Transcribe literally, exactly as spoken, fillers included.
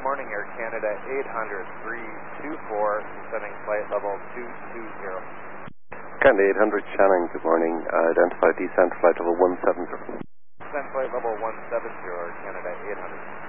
morning, Air Canada eight hundred, three two four, descending flight level two two zero. Canada eight hundred, Shannon, good morning. Uh, identify descent flight level one seven zero. Descent flight level one seven zero, Air Canada eight hundred.